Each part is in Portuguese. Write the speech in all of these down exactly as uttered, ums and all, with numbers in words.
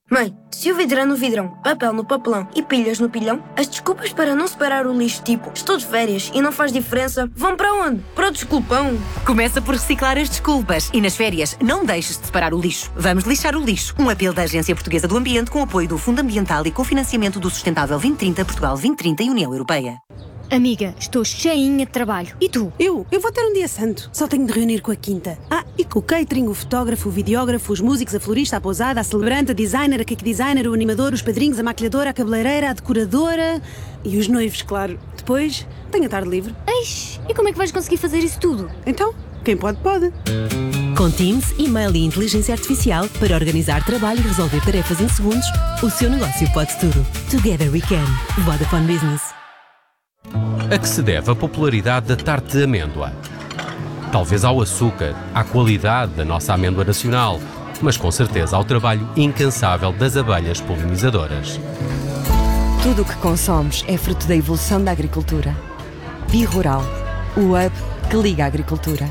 Mãe, se o vidro é no vidrão, papel no papelão e pilhas no pilhão, as desculpas para não separar o lixo, tipo, estou de férias e não faz diferença, vão para onde? Para o desculpão. Começa por reciclar as desculpas e nas férias não deixes de separar o lixo. Vamos lixar o lixo. Um apelo da Agência Portuguesa do Ambiente com apoio do Fundo Ambiental e cofinanciamento do Sustentável vinte trinta, Portugal vinte trinta e União Europeia. Amiga, estou cheinha de trabalho. E tu? Eu? Eu vou ter um dia santo. Só tenho de reunir com a quinta. Ah, e com o catering, o fotógrafo, o videógrafo, os músicos, a florista, a pousada, a celebrante, a designer, a cake designer, o animador, os padrinhos, a maquilhadora, a cabeleireira, a decoradora e os noivos, claro. Depois, tenho a tarde livre. Eish, e como é que vais conseguir fazer isso tudo? Então, quem pode, pode. Com Teams, e-mail e inteligência artificial para organizar trabalho e resolver tarefas em segundos, o seu negócio pode tudo. Together we can. Vodafone Business. A que se deve a popularidade da tarte de amêndoa? Talvez ao açúcar, à qualidade da nossa amêndoa nacional, mas com certeza ao trabalho incansável das abelhas polinizadoras. Tudo o que consomes é fruto da evolução da agricultura. Bi-Rural, o hub que liga a agricultura.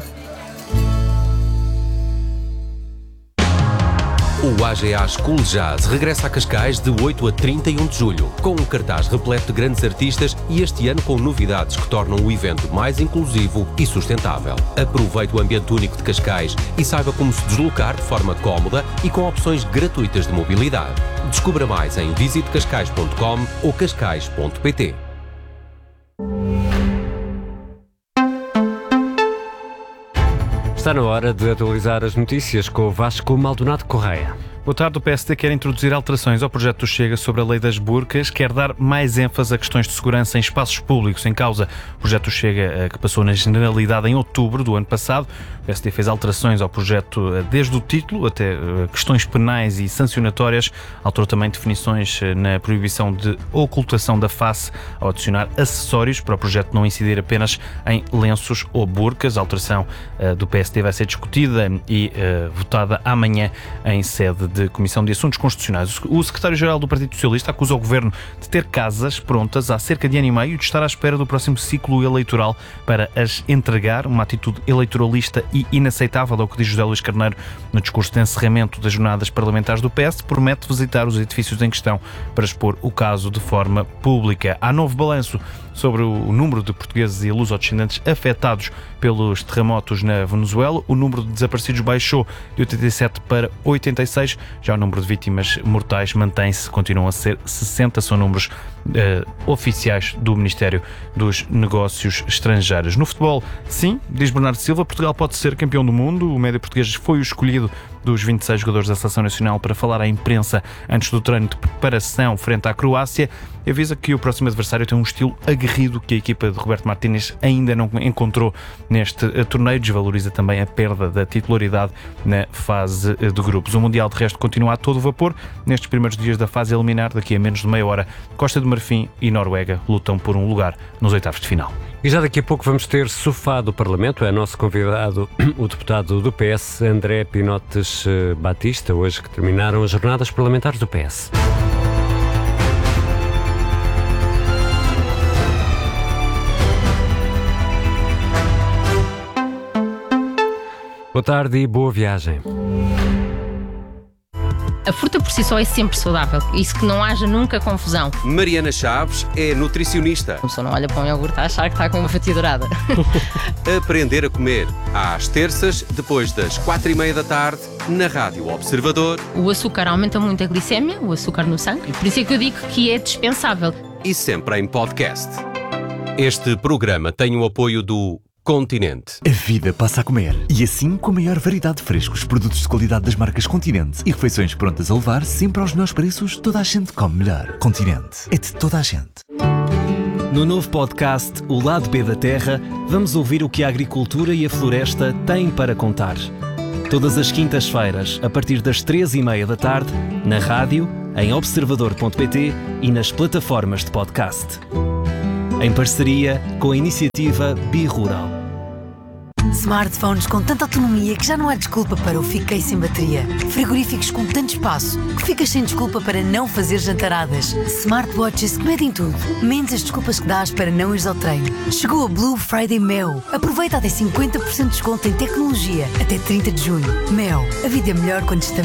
O A G A School Jazz regressa a Cascais de oito a trinta e um de julho, com um cartaz repleto de grandes artistas e este ano com novidades que tornam o evento mais inclusivo e sustentável. Aproveite o ambiente único de Cascais e saiba como se deslocar de forma cómoda e com opções gratuitas de mobilidade. Descubra mais em visite cascais ponto com ou cascais ponto pt. Está na hora de atualizar as notícias com o Vasco Maldonado Correia. Boa tarde. O P S D quer introduzir alterações ao projeto do Chega sobre a lei das burcas, quer dar mais ênfase a questões de segurança em espaços públicos. Em causa, o projeto do Chega, que passou na Generalidade em outubro do ano passado. O P S D fez alterações ao projeto desde o título até questões penais e sancionatórias. Alterou também definições na proibição de ocultação da face ao adicionar acessórios para o projeto não incidir apenas em lenços ou burcas. A alteração do P S D vai ser discutida e uh, votada amanhã em sede de Comissão de Assuntos Constitucionais. O secretário-geral do Partido Socialista acusa o Governo de ter casas prontas há cerca de ano e meio e de estar à espera do próximo ciclo eleitoral para as entregar, uma atitude eleitoralista e inaceitável, ao que diz José Luís Carneiro no discurso de encerramento das jornadas parlamentares do P S. Promete visitar os edifícios em questão para expor o caso de forma pública. Há novo balanço sobre o número de portugueses e lusodescendentes afetados pelos terremotos na Venezuela. O número de desaparecidos baixou de oitenta e sete para oitenta e seis. Já o número de vítimas mortais mantém-se, continuam a ser sessenta. São números uh, oficiais do Ministério dos Negócios Estrangeiros. No futebol, sim, diz Bernardo Silva, Portugal pode ser campeão do mundo. O médio português foi o escolhido dos vinte e seis jogadores da Seleção Nacional para falar à imprensa antes do treino de preparação frente à Croácia. E avisa que o próximo adversário tem um estilo aguerrido que a equipa de Roberto Martínez ainda não encontrou neste torneio. Desvaloriza também a perda da titularidade na fase de grupos. O Mundial, de resto, continua a todo vapor. Nestes primeiros dias da fase eliminar, daqui a menos de meia hora, Costa do Marfim e Noruega lutam por um lugar nos oitavos de final. E já daqui a pouco vamos ter sofá do Parlamento. É nosso convidado o deputado do P S, André Pinotes Batista, hoje que terminaram as jornadas parlamentares do P S. Boa tarde e boa viagem. A fruta por si só é sempre saudável. Isso que não haja nunca confusão. Mariana Chaves é nutricionista. A pessoa não olha para um iogurte a achar que está com uma fatia dourada. Aprender a comer às terças, depois das quatro e meia da tarde, na Rádio Observador. O açúcar aumenta muito a glicémia, o açúcar no sangue. Por isso é que eu digo que é dispensável. E sempre em podcast. Este programa tem o apoio do Continente. A vida passa a comer. E assim, com a maior variedade de frescos, produtos de qualidade das marcas Continente e refeições prontas a levar, sempre aos melhores preços, toda a gente come melhor. Continente. É de toda a gente. No novo podcast O Lado B da Terra, vamos ouvir o que a agricultura e a floresta têm para contar. Todas as quintas-feiras, a partir das três e meia da tarde, na rádio, em observador ponto pt e nas plataformas de podcast. Em parceria com a iniciativa Bi-Rural. Smartphones com tanta autonomia que já não há desculpa para o fiquei sem bateria. Frigoríficos com tanto espaço que ficas sem desculpa para não fazer jantaradas. Smartwatches que medem tudo, menos as desculpas que dás para não ires ao treino. Chegou a Blue Friday Mel. Aproveita até cinquenta por cento de desconto em tecnologia até trinta de junho. Mel, a vida é melhor quando estamos